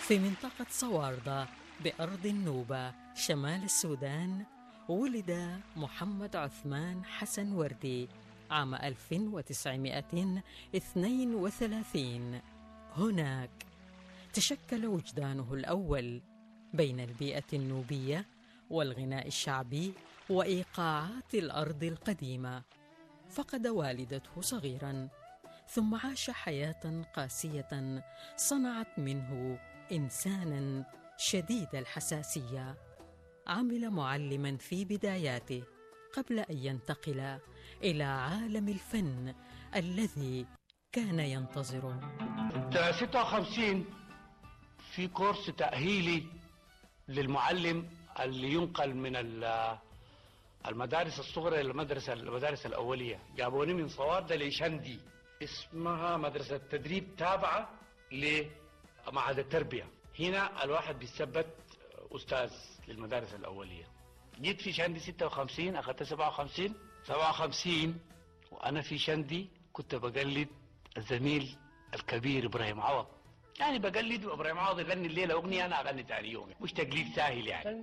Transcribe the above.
في منطقة صواردة بأرض النوبة شمال السودان ولد محمد عثمان حسن وردي عام 1932. هناك تشكل وجدانه الأول بين البيئة النوبية والغناء الشعبي وإيقاعات الأرض القديمة. فقد والدته صغيراً، ثم عاش حياة قاسية صنعت منه إنساناً شديد الحساسية. عمل معلماً في بداياته قبل أن ينتقل إلى عالم الفن الذي كان ينتظره. 56 في كورس تأهيلي للمعلم اللي ينقل من المدارس الصغرى إلى المدارس الأولية. جابوني من صواردة لشندي، اسمها مدرسة تدريب تابعة لمعهد التربية. هنا الواحد بيثبت أستاذ للمدارس الأولية. جيت في شندي 56، أخذت 57 وأنا في شندي كنت بقلد الزميل الكبير إبراهيم عوض. يعني بقلد وإبراهيم عوض يغني الليلة أغنية أنا أغني ثاني يوم، مش تقليد ساهل يعني.